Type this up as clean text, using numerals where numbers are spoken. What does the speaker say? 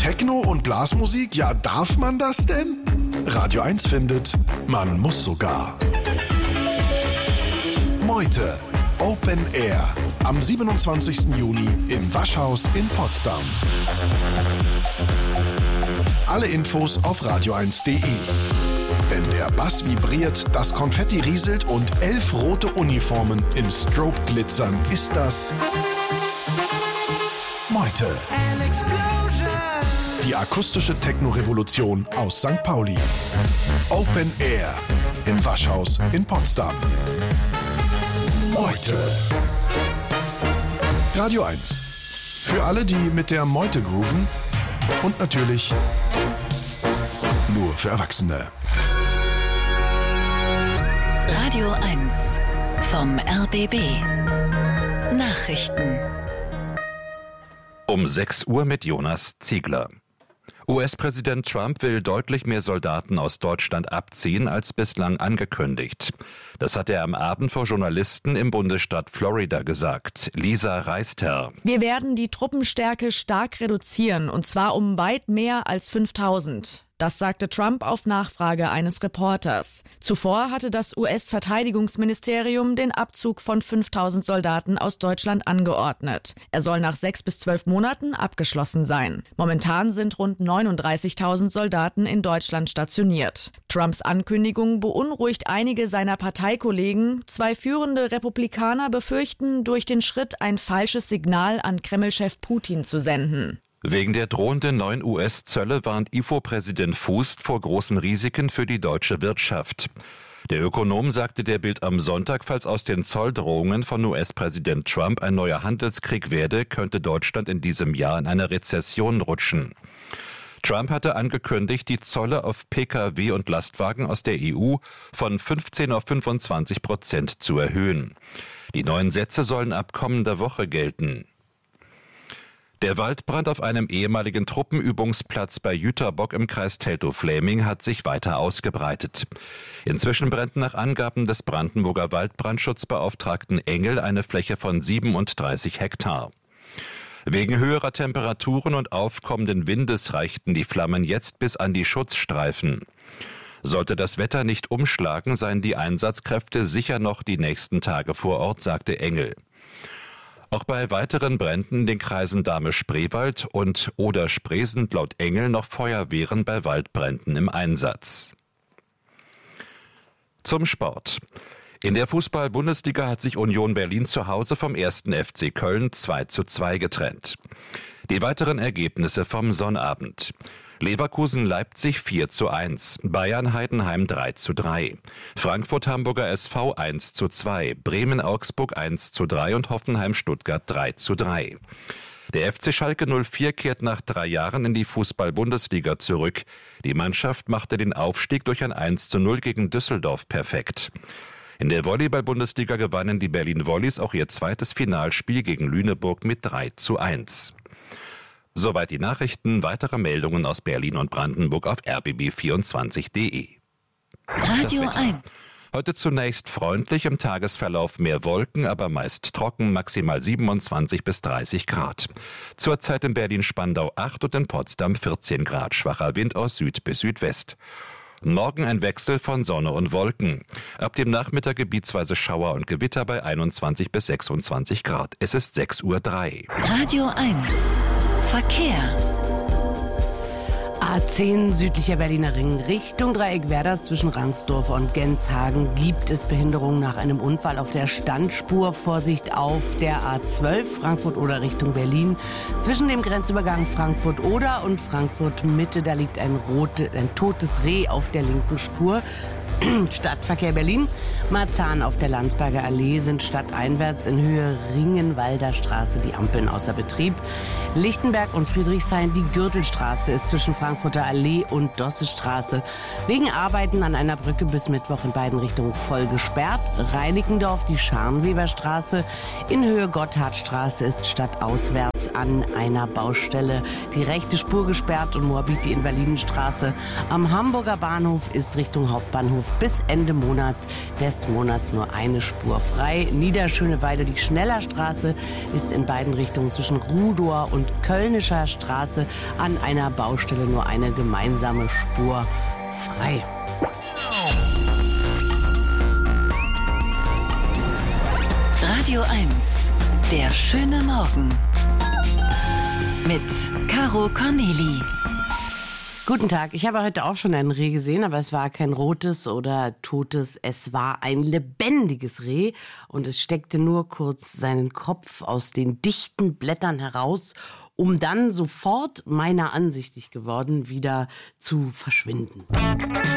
Techno und Blasmusik, ja, darf man das denn? Radio 1 findet, man muss sogar. Meute, Open Air, am 27. Juni im Waschhaus in Potsdam. Alle Infos auf radio1.de. Wenn der Bass vibriert, das Konfetti rieselt und 11 rote Uniformen im Strobe glitzern, ist das Meute. Die akustische Techno-Revolution aus St. Pauli. Open Air im Waschhaus in Potsdam. Meute. Radio 1. Für alle, die mit der Meute grooven und natürlich nur für Erwachsene. Radio 1 vom RBB. Nachrichten. Um 6 Uhr mit Jonas Ziegler. US-Präsident Trump will deutlich mehr Soldaten aus Deutschland abziehen als bislang angekündigt. Das hat er am Abend vor Journalisten im Bundesstaat Florida gesagt. Lisa Reister. Wir werden die Truppenstärke stark reduzieren, und zwar um weit mehr als 5.000. Das sagte Trump auf Nachfrage eines Reporters. Zuvor hatte das US-Verteidigungsministerium den Abzug von 5.000 Soldaten aus Deutschland angeordnet. Er soll nach 6 bis 12 Monaten abgeschlossen sein. Momentan sind rund 39.000 Soldaten in Deutschland stationiert. Trumps Ankündigung beunruhigt einige seiner Parteikollegen. 2 führende Republikaner befürchten, durch den Schritt ein falsches Signal an Kreml-Chef Putin zu senden. Wegen der drohenden neuen US-Zölle warnt IFO-Präsident Fußt vor großen Risiken für die deutsche Wirtschaft. Der Ökonom sagte der Bild am Sonntag, falls aus den Zolldrohungen von US-Präsident Trump ein neuer Handelskrieg werde, könnte Deutschland in diesem Jahr in eine Rezession rutschen. Trump hatte angekündigt, die Zölle auf Pkw und Lastwagen aus der EU von 15 auf 25% zu erhöhen. Die neuen Sätze sollen ab kommender Woche gelten. Der Waldbrand auf einem ehemaligen Truppenübungsplatz bei Jüterbock im Kreis Teltow-Fläming hat sich weiter ausgebreitet. Inzwischen brennt nach Angaben des Brandenburger Waldbrandschutzbeauftragten Engel eine Fläche von 37 Hektar. Wegen höherer Temperaturen und aufkommenden Windes reichten die Flammen jetzt bis an die Schutzstreifen. Sollte das Wetter nicht umschlagen, seien die Einsatzkräfte sicher noch die nächsten Tage vor Ort, sagte Engel. Auch bei weiteren Bränden in den Kreisen Dahme-Spreewald und Oder-Spree sind laut Engel noch Feuerwehren bei Waldbränden im Einsatz. Zum Sport. In der Fußball-Bundesliga hat sich Union Berlin zu Hause vom 1. FC Köln 2:2 getrennt. Die weiteren Ergebnisse vom Sonnabend. Leverkusen-Leipzig 4:1, Bayern-Heidenheim 3:3, Frankfurt-Hamburger SV 1:2, Bremen-Augsburg 1:3 und Hoffenheim-Stuttgart 3:3. Der FC Schalke 04 kehrt nach 3 Jahren in die Fußball-Bundesliga zurück. Die Mannschaft machte den Aufstieg durch ein 1:0 gegen Düsseldorf perfekt. In der Volleyball-Bundesliga gewannen die Berlin Volleys auch ihr zweites Finalspiel gegen Lüneburg mit 3:1. Soweit die Nachrichten. Weitere Meldungen aus Berlin und Brandenburg auf rbb24.de. Radio 1. Heute zunächst freundlich, im Tagesverlauf mehr Wolken, aber meist trocken, maximal 27 bis 30 Grad. Zurzeit in Berlin-Spandau 8 und in Potsdam 14 Grad, schwacher Wind aus Süd bis Südwest. Morgen ein Wechsel von Sonne und Wolken. Ab dem Nachmittag gebietsweise Schauer und Gewitter bei 21 bis 26 Grad. Es ist 6:03 Uhr. Radio 1. Verkehr. A10 südlicher Berliner Ring Richtung Dreieckwerder zwischen Rangsdorf und Genshagen gibt es Behinderungen nach einem Unfall auf der Standspur. Vorsicht auf der A12 Frankfurt-Oder Richtung Berlin. Zwischen dem Grenzübergang Frankfurt-Oder und Frankfurt-Mitte, da liegt ein totes Reh auf der linken Spur. Stadtverkehr Berlin. Marzahn auf der Landsberger Allee sind stadteinwärts in Höhe Ringenwalder Straße die Ampeln außer Betrieb. Lichtenberg und Friedrichshain, die Gürtelstraße ist zwischen Frankfurter Allee und Dossestraße wegen Arbeiten an einer Brücke bis Mittwoch in beiden Richtungen voll gesperrt. Reinickendorf, die Scharnweberstraße in Höhe Gotthardstraße ist stadtauswärts an einer Baustelle die rechte Spur gesperrt und Moabit die Invalidenstraße. Am Hamburger Bahnhof ist Richtung Hauptbahnhof bis Ende des Monats nur eine Spur frei. Niederschöneweide, die Schnellerstraße ist in beiden Richtungen zwischen Rudower und Kölnischer Straße an einer Baustelle nur eine gemeinsame Spur frei. Radio 1, der schöne Morgen. Mit Caro Corneli. Guten Tag, ich habe heute auch schon ein Reh gesehen, aber es war kein rotes oder totes, es war ein lebendiges Reh und es steckte nur kurz seinen Kopf aus den dichten Blättern heraus, um dann sofort meiner ansichtig geworden wieder zu verschwinden.